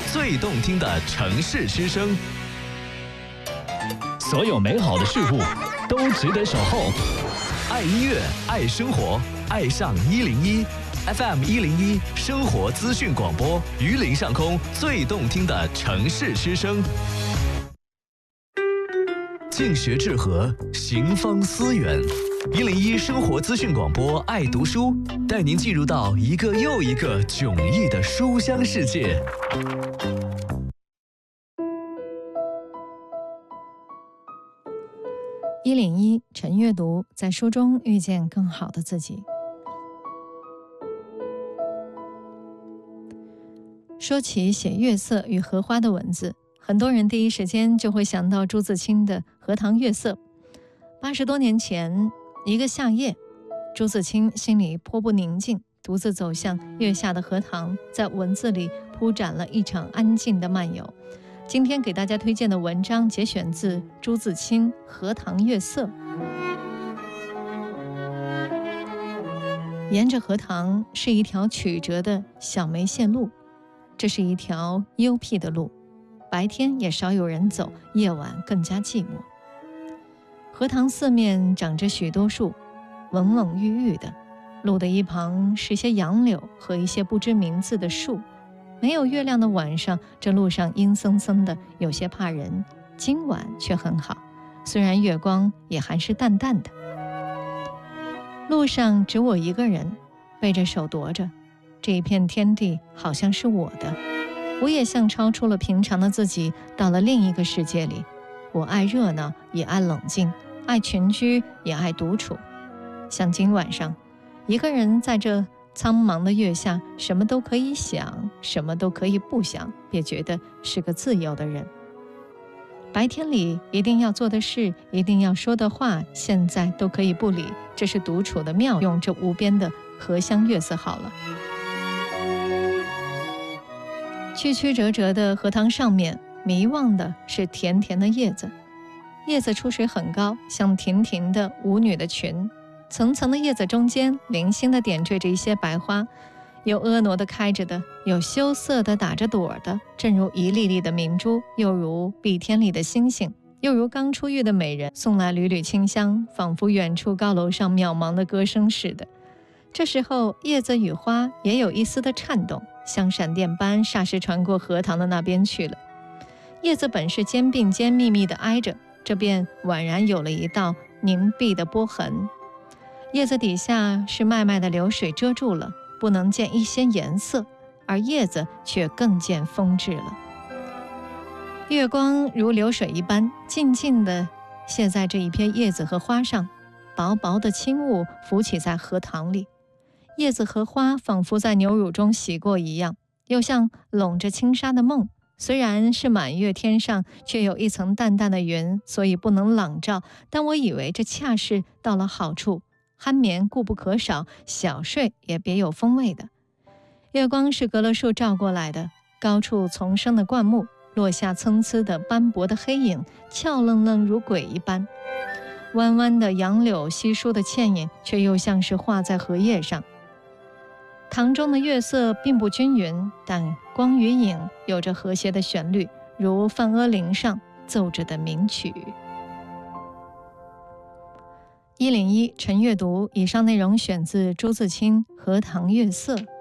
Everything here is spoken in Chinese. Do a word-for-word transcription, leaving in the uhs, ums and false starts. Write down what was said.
最动听的城市之声。 所有美好的事物都值得守候。 爱音乐，爱生活，爱上一零一 F M 一零一生活资讯广播，榆林上空最动听的城市之声。静学治和，行方思远。一零一生活资讯广播，爱读书，带您进入到一个又一个迥异的书香世界。 一零一晨阅读，在书中遇见更好的自己。说起写月色与荷花的文字，很多人第一时间就会想到朱自清的《荷塘月色》。八十多年前，一个夏夜，朱自清心里颇不宁静，独自走向月下的荷塘，在文字里铺展了一场安静的漫游。今天给大家推荐的文章节选自朱自清《荷塘月色》。沿着荷塘是一条曲折的小梅线路，这是一条幽僻的路，白天也少有人走，夜晚更加寂寞。荷塘四面长着许多树，蓊蓊郁郁的，路的一旁是些杨柳和一些不知名字的树。没有月亮的晚上，这路上阴森森的，有些怕人。今晚却很好，虽然月光也还是淡淡的。路上只我一个人，背着手踱着，这一片天地好像是我的，我也像超出了平常的自己，到了另一个世界里。我爱热闹，也爱冷静，爱群居，也爱独处。像今晚上，一个人在这苍茫的月下，什么都可以想，什么都可以不想，别觉得是个自由的人。白天里一定要做的事，一定要说的话，现在都可以不理，这是独处的妙用。这无边的荷香月色好了。曲曲折折的荷塘上面，迷望的是甜甜的叶子，叶子出水很高，像亭亭的舞女的裙。层层的叶子中间，零星地点缀着一些白花，有婀娜地开着的，有羞涩地打着朵的，正如一粒粒的明珠，又如碧天里的星星，又如刚出浴的美人送来缕缕清香，仿佛远处高楼上渺茫的歌声似的。这时候，叶子与花也有一丝的颤动，像闪电般霎时传过荷塘的那边去了。叶子本是肩并肩密密地挨着，这便宛然有了一道凝碧的波痕。叶子底下是脉脉的流水遮住了，不能见一些颜色，而叶子却更见风致了。月光如流水一般，静静地泻在这一片叶子和花上，薄薄的轻雾浮起在荷塘里。叶子和花仿佛在牛乳中洗过一样，又像笼着轻纱的梦。虽然是满月天上，却有一层淡淡的云，所以不能朗照，但我以为这恰是到了好处。酣眠固不可少，小睡也别有风味的。月光是隔了树照过来的，高处丛生的灌木，落下参差的斑驳的黑影，俏愣愣如鬼一般。弯弯的杨柳稀疏的倩影，却又像是画在荷叶上。塘中的月色并不均匀，但光与影有着和谐的旋律，如梵阿铃上奏着的名曲。一零一晨阅读，以上内容选自朱自清《荷塘月色》。